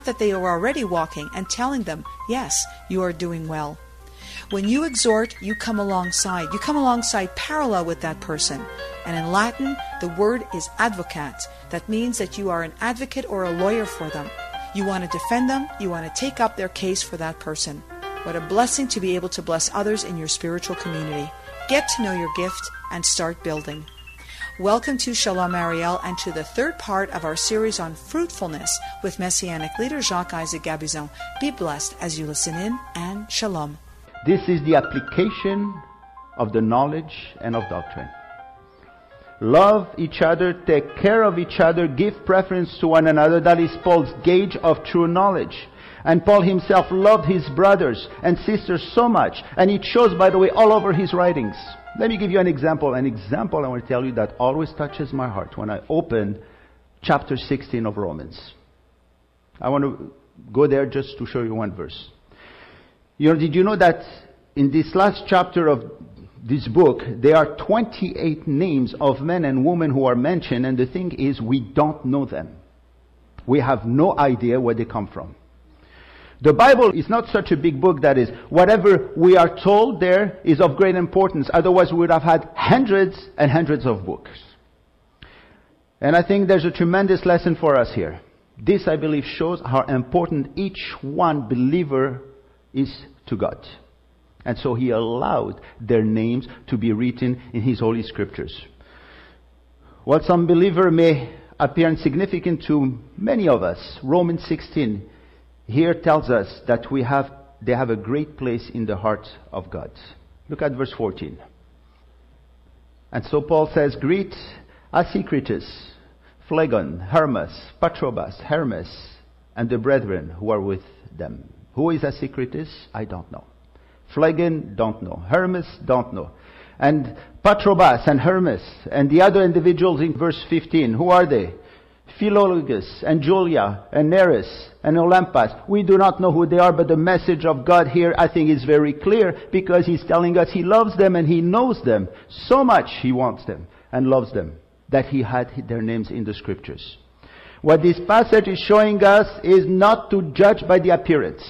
that they are already walking and telling them, yes, you are doing well. When you exhort, you come alongside. You come alongside parallel with that person. And in Latin, the word is advocat. That means that you are an advocate or a lawyer for them. You want to defend them. You want to take up their case for that person. What a blessing to be able to bless others in your spiritual community. Get to know your gift and start building. Welcome to Shalom Ariel and to the third part of our series on fruitfulness with Messianic leader Jacques-Isaac Gabizon. Be blessed as you listen in, and Shalom. This is the application of the knowledge and of doctrine. Love each other, take care of each other, give preference to one another. That is Paul's gauge of true knowledge. And Paul himself loved his brothers and sisters so much. And it shows, by the way, all over his writings. Let me give you an example. An example I want to tell you that always touches my heart when I open chapter 16 of Romans. I want to go there just to show you one verse. Did you know that in this last chapter of this book, there are 28 names of men and women who are mentioned, and the thing is, we don't know them. We have no idea where they come from. The Bible is not such a big book that is, whatever we are told there is of great importance. Otherwise, we would have had hundreds and hundreds of books. And I think there's a tremendous lesson for us here. This, I believe, shows how important each one believer is to God. And so He allowed their names to be written in His Holy Scriptures. What some believer may appear insignificant to many of us, Romans 16 here tells us that they have a great place in the heart of God. Look at verse 14. And so Paul says, greet Asyncritus, Phlegon, Hermas, Patrobas, Hermes, and the brethren who are with them. Who is Asyncritus? I don't know. Phlegon, don't know. Hermes, don't know. And Patrobas and Hermes and the other individuals in verse 15, who are they? Philologus and Julia and Nereus and Olympas. We do not know who they are, but the message of God here, I think, is very clear, because He's telling us He loves them and He knows them so much. He wants them and loves them that He had their names in the Scriptures. What this passage is showing us is not to judge by the appearance,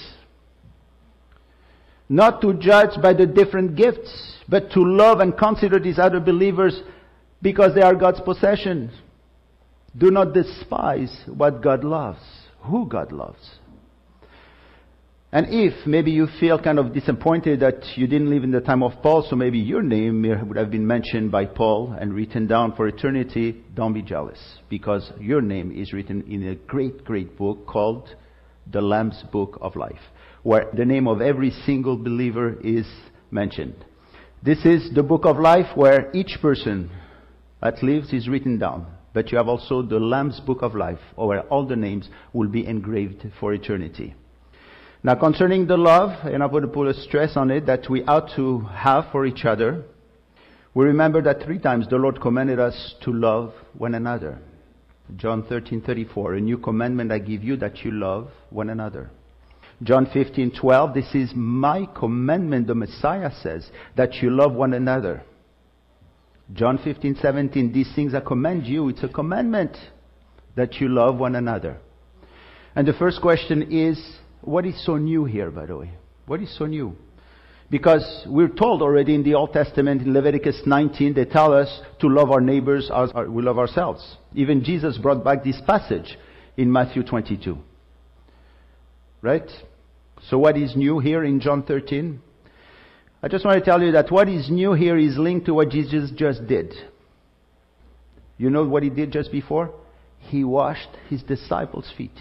not to judge by the different gifts, but to love and consider these other believers because they are God's possession. Do not despise what God loves, who God loves. And if maybe you feel kind of disappointed that you didn't live in the time of Paul, so maybe your name would have been mentioned by Paul and written down for eternity, don't be jealous, because your name is written in a great, great book called the Lamb's Book of Life, where the name of every single believer is mentioned. This is the book of life where each person that lives is written down. But you have also the Lamb's Book of Life, where all the names will be engraved for eternity. Now, concerning the love, and I want to put a stress on it, that we ought to have for each other, we remember that 3 times the Lord commanded us to love one another. John 13:34, a new commandment I give you, that you love one another. John 15:12, this is my commandment, the Messiah says, that you love one another. John 15:17, these things I command you. It's a commandment that you love one another. And the first question is, what is so new here, by the way? What is so new? Because we're told already in the Old Testament, in Leviticus 19, they tell us to love our neighbors as we love ourselves. Even Jesus brought back this passage in Matthew 22. Right? So what is new here in John 13? I just want to tell you that what is new here is linked to what Jesus just did. You know what He did just before? He washed His disciples' feet.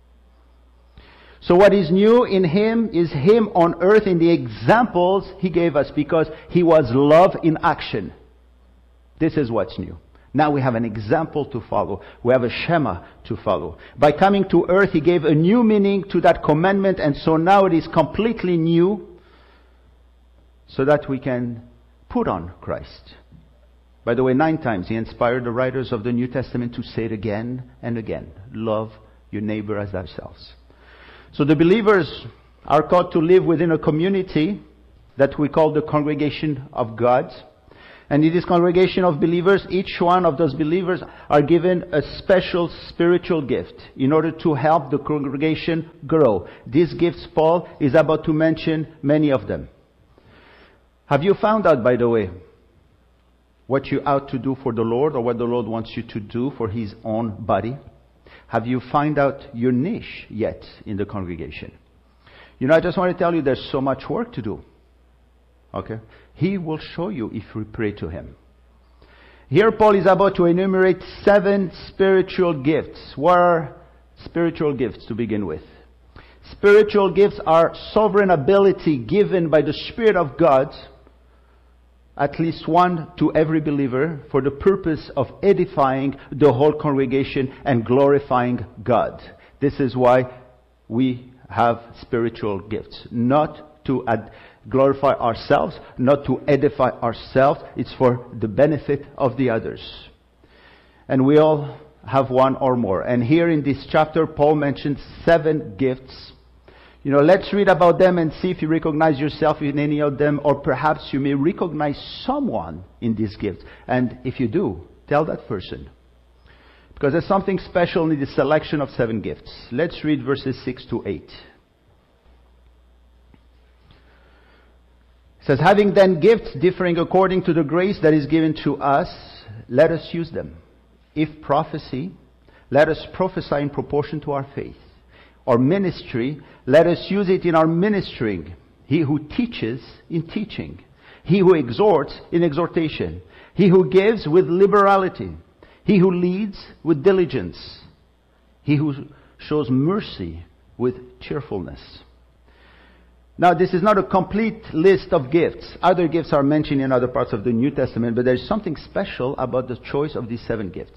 So what is new in Him is Him on earth in the examples He gave us, because He was love in action. This is what's new. Now we have an example to follow. We have a Shema to follow. By coming to earth, He gave a new meaning to that commandment, and so now it is completely new, so that we can put on Christ. By the way, 9 times He inspired the writers of the New Testament to say it again and again. Love your neighbor as thyself. So the believers are called to live within a community that we call the congregation of God. And in this congregation of believers, each one of those believers are given a special spiritual gift in order to help the congregation grow. These gifts, Paul is about to mention many of them. Have you found out, by the way, what you ought to do for the Lord, or what the Lord wants you to do for His own body? Have you found out your niche yet in the congregation? You know, I just want to tell you there's so much work to do. Okay? He will show you if we pray to Him. Here Paul is about to enumerate 7 spiritual gifts. What are spiritual gifts to begin with? Spiritual gifts are sovereign ability given by the Spirit of God, at least one to every believer, for the purpose of edifying the whole congregation and glorifying God. This is why we have spiritual gifts. Not to glorify ourselves, not to edify ourselves. It's for the benefit of the others. And we all have one or more. And here in this chapter, Paul mentions 7 gifts. You know, let's read about them and see if you recognize yourself in any of them, or perhaps you may recognize someone in these gifts. And if you do, tell that person. Because there's something special in the selection of 7 gifts. Let's read verses 6 to 8. It says, having then gifts differing according to the grace that is given to us, let us use them. If prophecy, let us prophesy in proportion to our faith. Or ministry, let us use it in our ministering. He who teaches, in teaching. He who exhorts, in exhortation. He who gives, with liberality. He who leads, with diligence. He who shows mercy, with cheerfulness. Now, this is not a complete list of gifts. Other gifts are mentioned in other parts of the New Testament, but there's something special about the choice of these 7 gifts.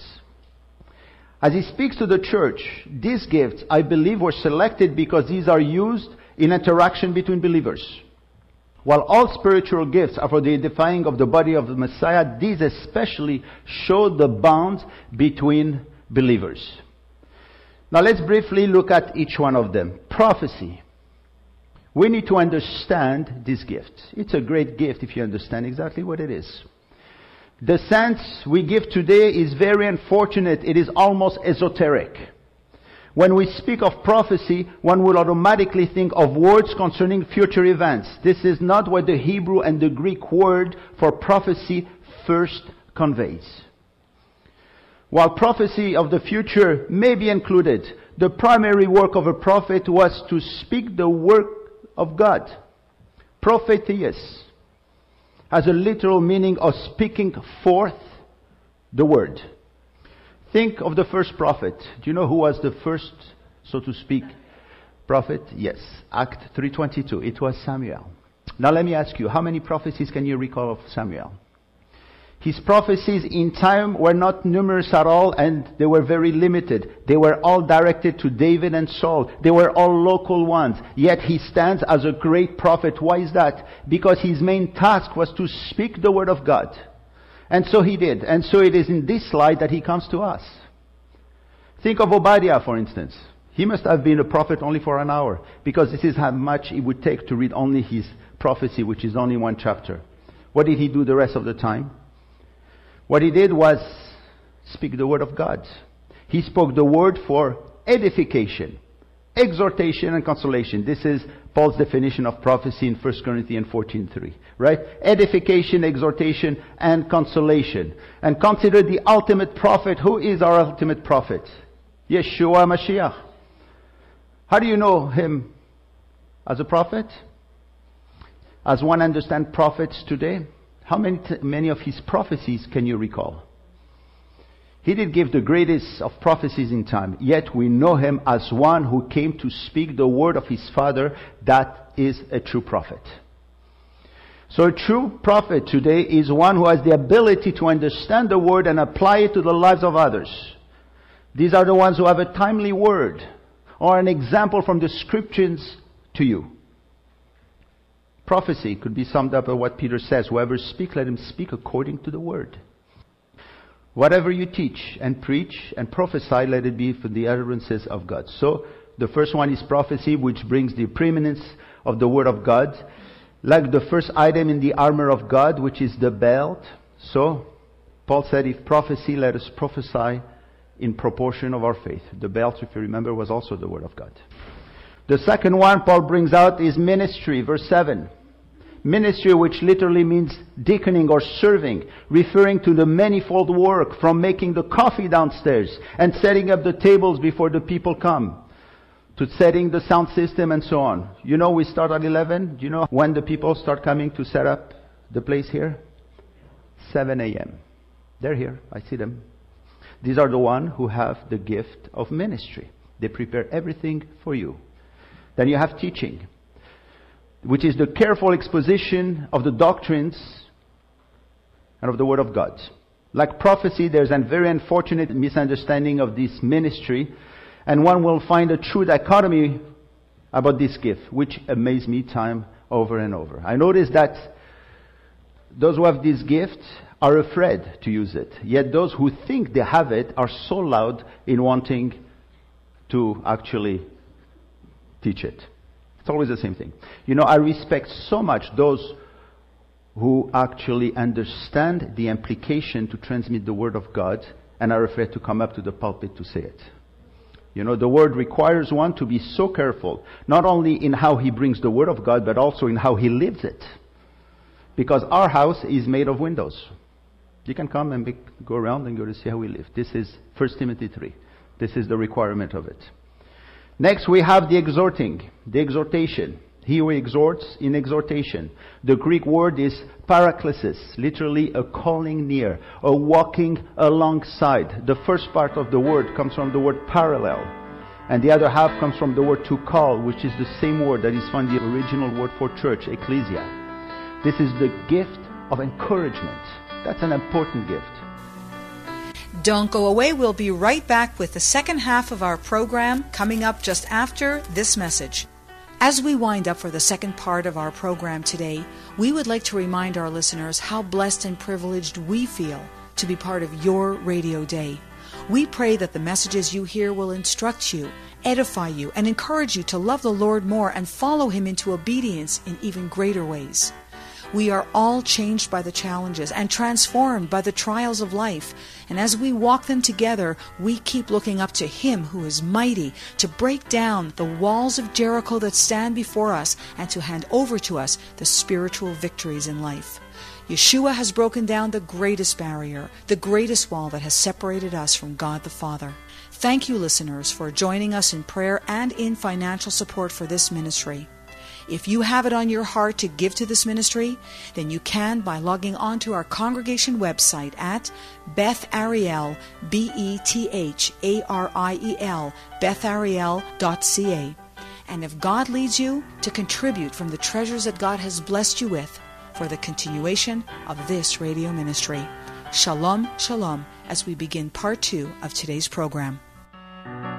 As he speaks to the church, these gifts, I believe, were selected because these are used in interaction between believers. While all spiritual gifts are for the edifying of the body of the Messiah, these especially show the bond between believers. Now let's briefly look at each one of them. Prophecy. We need to understand this gift. It's a great gift if you understand exactly what it is. The sense we give today is very unfortunate. It is almost esoteric. When we speak of prophecy, one will automatically think of words concerning future events. This is not what the Hebrew and the Greek word for prophecy first conveys. While prophecy of the future may be included, the primary work of a prophet was to speak the word of God. Prophethias has a literal meaning of speaking forth the word. Think of the first prophet. Do you know who was the first, so to speak, prophet? Yes, Act 3:22. It was Samuel. Now let me ask you, how many prophecies can you recall of Samuel? His prophecies in time were not numerous at all, and they were very limited. They were all directed to David and Saul. They were all local ones. Yet he stands as a great prophet. Why is that? Because his main task was to speak the word of God. And so he did. And so it is in this light that he comes to us. Think of Obadiah, for instance. He must have been a prophet only for an hour, because this is how much it would take to read only his prophecy, which is only 1 chapter. What did he do the rest of the time? What he did was speak the word of God. He spoke the word for edification, exhortation, and consolation. This is Paul's definition of prophecy in 1 Corinthians 14:3. Right? Edification, exhortation, and consolation. And consider the ultimate prophet. Who is our ultimate prophet? Yeshua Mashiach. How do you know him as a prophet? As one understands prophets today, how many of his prophecies can you recall? He did give the greatest of prophecies in time, yet we know him as one who came to speak the word of his Father. That is a true prophet. So a true prophet today is one who has the ability to understand the word and apply it to the lives of others. These are the ones who have a timely word or an example from the scriptures to you. Prophecy could be summed up by what Peter says. Whoever speaks, let him speak according to the word. Whatever you teach and preach and prophesy, let it be for the utterances of God. So, the first one is prophecy, which brings the preeminence of the word of God. Like the first item in the armor of God, which is the belt. So, Paul said, if prophecy, let us prophesy in proportion of our faith. The belt, if you remember, was also the word of God. The second one Paul brings out is ministry, verse 7. Ministry, which literally means deaconing or serving, referring to the manifold work from making the coffee downstairs and setting up the tables before the people come, to setting the sound system and so on. You know, we start at 11. Do you know when the people start coming to set up the place here? 7 a.m. They're here. I see them. These are the ones who have the gift of ministry. They prepare everything for you. Then you have teaching, which is the careful exposition of the doctrines and of the Word of God. Like prophecy, there's a very unfortunate misunderstanding of this ministry, and one will find a true dichotomy about this gift, which amazed me time over and over. I noticed that those who have this gift are afraid to use it, yet those who think they have it are so loud in wanting to actually teach it. It's always the same thing. You know, I respect so much those who actually understand the implication to transmit the Word of God and are afraid to come up to the pulpit to say it. You know, the Word requires one to be so careful, not only in how he brings the Word of God, but also in how he lives it. Because our house is made of windows. You can come and go around and go to see how we live. This is 1 Timothy 3. This is the requirement of it. Next, we have the exhorting, the exhortation. He who exhorts in exhortation. The Greek word is paraklesis, literally a calling near, a walking alongside. The first part of the word comes from the word parallel, and the other half comes from the word to call, which is the same word that is found in the original word for church, ecclesia. This is the gift of encouragement. That's an important gift. Don't go away. We'll be right back with the second half of our program coming up just after this message. As we wind up for the second part of our program today, we would like to remind our listeners how blessed and privileged we feel to be part of your radio day. We pray that the messages you hear will instruct you, edify you, and encourage you to love the Lord more and follow Him into obedience in even greater ways. We are all changed by the challenges and transformed by the trials of life. And as we walk them together, we keep looking up to Him who is mighty to break down the walls of Jericho that stand before us and to hand over to us the spiritual victories in life. Yeshua has broken down the greatest barrier, the greatest wall that has separated us from God the Father. Thank you, listeners, for joining us in prayer and in financial support for this ministry. If you have it on your heart to give to this ministry, then you can by logging on to our congregation website at Bethariel, Bethariel, Bethariel.ca. And if God leads you, to contribute from the treasures that God has blessed you with for the continuation of this radio ministry. Shalom, shalom, as we begin part 2 of today's program.